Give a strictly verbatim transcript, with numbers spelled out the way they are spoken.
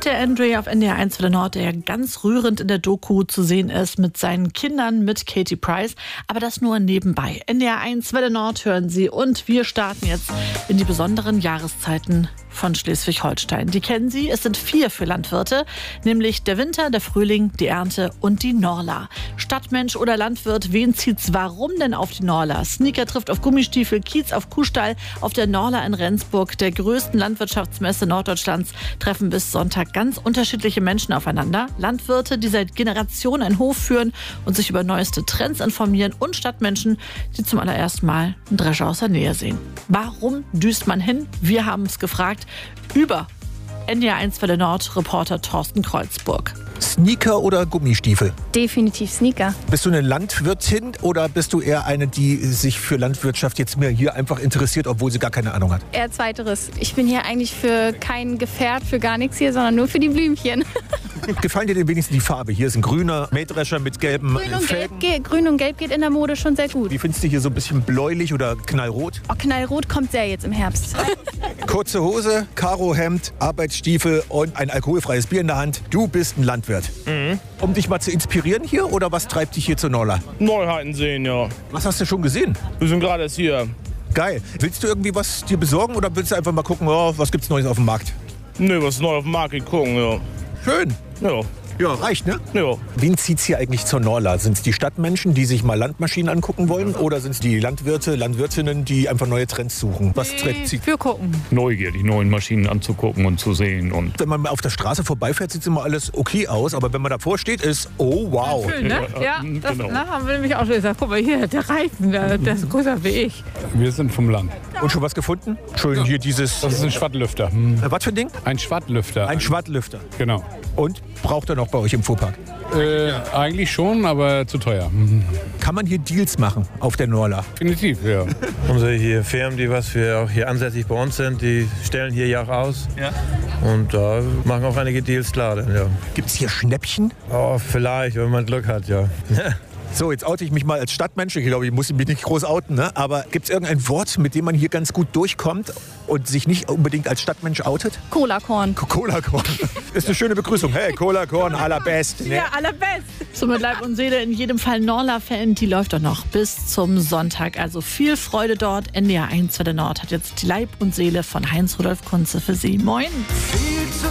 Peter Andre auf N D R eins für den Nord, der ja ganz rührend in der Doku zu sehen ist mit seinen Kindern, mit Katie Price. Aber das nur nebenbei. N D R eins Welle Nord hören Sie und wir starten jetzt in die besonderen Jahreszeiten von Schleswig-Holstein. Die kennen Sie, es sind vier für Landwirte, nämlich der Winter, der Frühling, die Ernte und die Norla. Stadtmensch oder Landwirt, wen zieht's warum denn auf die Norla? Sneaker trifft auf Gummistiefel, Kiez auf Kuhstall, auf der Norla in Rendsburg, der größten Landwirtschaftsmesse Norddeutschlands, treffen bis Sonntag ganz unterschiedliche Menschen aufeinander. Landwirte, die seit Generationen einen Hof führen und sich über neueste Trends informieren, und Stadtmenschen, die zum allerersten Mal einen Drescher aus der Nähe sehen. Warum düst man hin? Wir haben es gefragt. Über N D R eins Welle Nord Reporter Thorsten Kreuzburg. Sneaker oder Gummistiefel? Definitiv Sneaker. Bist du eine Landwirtin oder bist du eher eine, die sich für Landwirtschaft jetzt mehr hier einfach interessiert, obwohl sie gar keine Ahnung hat? Eher zweiteres. Ich bin hier eigentlich für kein Gefährt, für gar nichts hier, sondern nur für die Blümchen. Gefallen dir denn wenigstens die Farbe? Hier ist ein grüner Mähdrescher mit gelben Grün und, Felgen. Gelb, Grün und Gelb geht in der Mode schon sehr gut. Wie findest du hier so ein bisschen bläulich oder knallrot? Oh, knallrot kommt sehr jetzt im Herbst. Kurze Hose, Karohemd, Arbeitsstiefel und ein alkoholfreies Bier in der Hand. Du bist ein Landwirt. Mhm. Um dich mal zu inspirieren hier, oder was treibt dich hier zur Norla? Neuheiten sehen, ja. Was hast du schon gesehen? Wir sind gerade erst hier. Geil. Willst du irgendwie was dir besorgen oder willst du einfach mal gucken, oh, was gibt's Neues auf dem Markt? Nö, was neu auf dem Markt gucken, ja. Schön. Ja. Ja, reicht, ne? Ja. Wen zieht's hier eigentlich zur Norla? Sind es die Stadtmenschen, die sich mal Landmaschinen angucken wollen? Oder sind es die Landwirte, Landwirtinnen, die einfach neue Trends suchen? Was trägt sie? Wir gucken. Neugier, die neuen Maschinen anzugucken und zu sehen. Und Wenn man auf der Straße vorbeifährt, sieht es immer alles okay aus. Aber wenn man davor steht, ist, oh wow. Schön, ne? Ja, Ja, das genau. na, haben wir nämlich auch schon gesagt. Guck mal hier, der Reifen, der, der ist größer wie ich. wir sind vom Land. Und schon was gefunden? Schön hier dieses... Das ist ein Schwattlüfter. Hm. Äh, was für ein Ding? Ein Schwattlüfter. Ein Schwattlüfter. Genau. Und braucht er noch bei euch im Fuhrpark? Äh, eigentlich schon, aber zu teuer. Hm. Kann man hier Deals machen auf der Norla? Definitiv, ja. Unsere hier Firmen, die was wir auch hier ansässig bei uns sind, die stellen hier ja auch aus. Ja. Und da machen auch einige Deals klar. Dann, ja. Gibt es hier Schnäppchen? Oh, vielleicht, wenn man Glück hat, ja. So, jetzt oute ich mich mal als Stadtmensch. Ich glaube, ich muss mich nicht groß outen. Ne? Aber gibt es irgendein Wort, mit dem man hier ganz gut durchkommt und sich nicht unbedingt als Stadtmensch outet? Cola-Korn. Cola-Korn. Ist eine schöne Begrüßung. Hey, Cola-Korn, allerbest. Ne? Ja, allerbest. So mit Leib und Seele in jedem Fall Norla-Fan, die läuft doch noch bis zum Sonntag. Also viel Freude dort. N D R eins Welle Nord hat jetzt die Leib und Seele von Heinz Rudolf Kunze für Sie. Moin. Viel zu